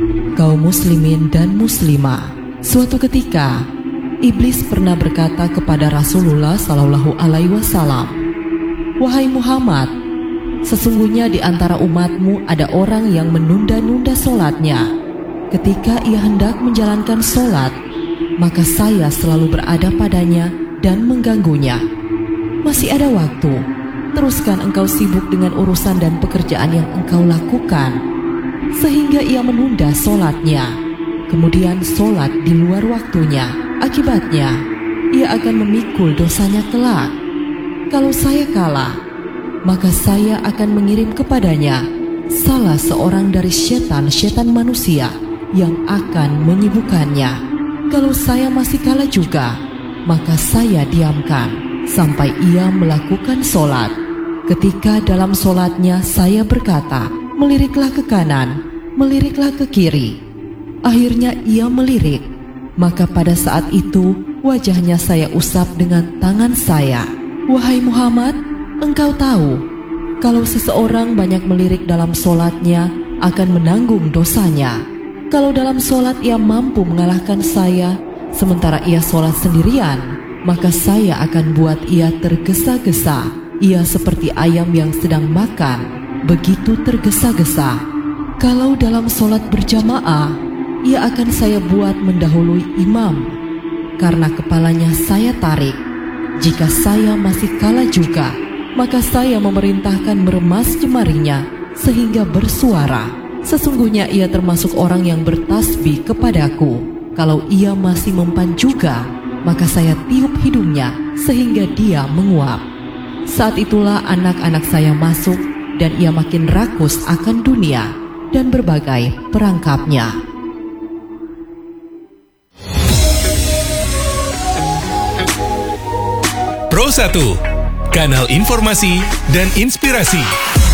Kaum muslimin dan muslimah, suatu ketika iblis pernah berkata kepada Rasulullah Shallallahu Alaihi Wasallam, "Wahai Muhammad, sesungguhnya di antara umatmu ada orang yang menunda-nunda solatnya. Ketika ia hendak menjalankan solat, maka saya selalu berada padanya dan mengganggunya. Masih ada waktu, teruskan engkau sibuk dengan urusan dan pekerjaan yang engkau lakukan." Sehingga ia menunda solatnya, kemudian solat di luar waktunya. Akibatnya, ia akan memikul dosanya kelak. Kalau saya kalah, maka saya akan mengirim kepadanya salah seorang dari syaitan manusia yang akan menyibukkannya. Kalau saya masih kalah juga, maka saya diamkan sampai ia melakukan solat. Ketika dalam solatnya saya berkata, "Meliriklah ke kanan, meliriklah ke kiri." Akhirnya ia melirik, maka pada saat itu wajahnya saya usap dengan tangan saya. "Wahai Muhammad, engkau tahu kalau seseorang banyak melirik dalam solatnya akan menanggung dosanya. Kalau dalam solat ia mampu mengalahkan saya, sementara ia solat sendirian, maka saya akan buat ia tergesa-gesa. Ia seperti ayam yang sedang makan, begitu tergesa-gesa. Kalau dalam solat berjamaah, ia akan saya buat mendahului imam, karena kepalanya saya tarik. Jika saya masih kalah juga, maka saya memerintahkan meremas jemarinya sehingga bersuara. Sesungguhnya ia termasuk orang yang bertasbih kepadaku. Kalau ia masih mempan juga, maka saya tiup hidungnya sehingga dia menguap. Saat itulah anak-anak saya masuk dan ia makin rakus akan dunia dan berbagai perangkapnya." Pro 1, kanal informasi dan inspirasi.